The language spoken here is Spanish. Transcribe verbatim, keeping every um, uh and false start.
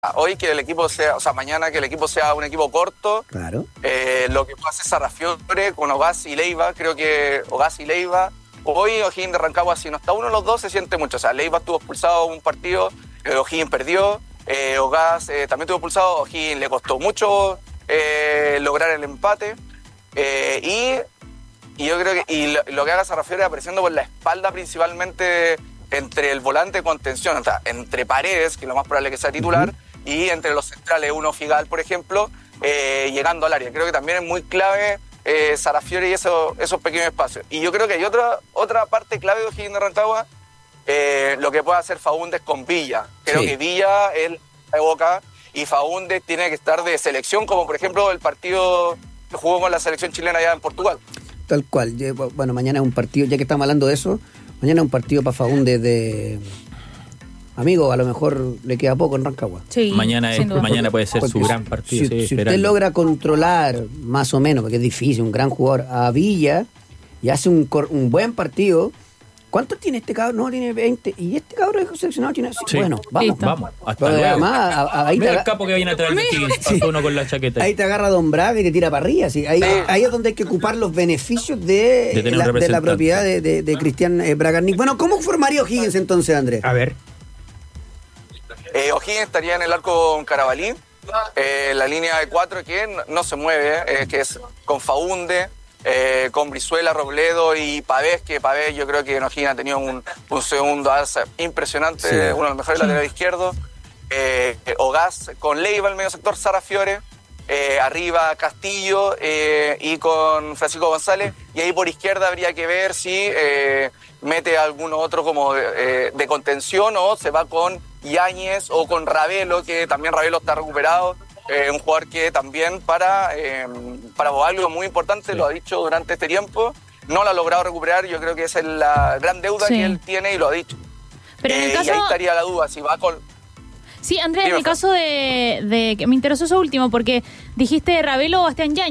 hoy que el equipo sea, o sea, mañana que el equipo sea un equipo corto. Claro. Eh, lo que puede hacer Sarrafiore con Ogaz y Leiva, creo que Ogaz y Leiva. Hoy O'Higgins de Rancagua, si no está uno de los dos, se siente mucho. O sea, Leiva estuvo expulsado un partido, eh, O'Higgins perdió, eh, Ogaz eh, también estuvo expulsado, O'Higgins le costó mucho eh, lograr el empate. Eh, y, y yo creo que y lo, lo que haga Sarrafiore apareciendo por la espalda principalmente entre el volante de contención, o sea, entre Paredes, que lo más probable es que sea titular, uh-huh. y entre los centrales, uno Figal, por ejemplo, eh, llegando al área. Creo que también es muy clave eh, Sarrafiore y eso, esos pequeños espacios. Y yo creo que hay otra, otra parte clave de O'Higgins de Rancagua, eh, lo que puede hacer Faúndez con Villa. Creo sí. que Villa, él evoca, y Faúndez tiene que estar de selección, como por ejemplo el partido que jugó con la selección chilena allá en Portugal. Tal cual. Bueno, mañana es un partido, ya que estamos hablando de eso, mañana es un partido para Faúndez de... Amigo, a lo mejor le queda poco en Rancagua. Sí, mañana es, mañana puede ser porque su gran partido. Si, si usted logra controlar, más o menos, porque es difícil, un gran jugador, a Villa, y hace un, un buen partido... ¿Cuántos tiene este cabrón? No, tiene veinte. ¿Y este cabrón es seleccionado? Tiene sí. Bueno, vamos. Listo. Vamos, hasta pero luego. Además, a, a, ahí Mira te, el capo que viene a traer sí. uno con la chaqueta. Ahí te agarra Don Braga y te tira para arriba. ¿Sí? Ahí, sí. ahí es donde hay que ocupar los beneficios de, de, la, de la propiedad de, de, de Cristian eh, Bragarnik. Bueno, ¿cómo formaría O'Higgins entonces, Andrés? A ver. Eh, O'Higgins estaría en el arco con Carabalí. Eh, la línea de cuatro que no, no se mueve, eh, que es con Faúndez. Eh, con Brizuela, Robledo y Pavés, que Pavés yo creo que en O'Higgins ha tenido un, un segundo alza impresionante, sí. uno de los mejores sí. laterales izquierdos. Eh, Ogaz con Leiva el medio sector, Sarrafiore, eh, arriba Castillo eh, y con Francisco González, y ahí por izquierda habría que ver si eh, mete a alguno otro como de, eh, de contención o se va con Yáñez o con Ravelo, que también Ravelo está recuperado. Eh, un jugador que también para, eh, para algo muy importante, sí. lo ha dicho durante este tiempo, no lo ha logrado recuperar. Yo creo que esa es la gran deuda sí. que él tiene y lo ha dicho. Pero en el eh, caso... Y ahí estaría la duda, si va con... Sí, Andrés, en el caso de, de... que me interesó eso último, porque dijiste Ravelo o Bastián Yáñez.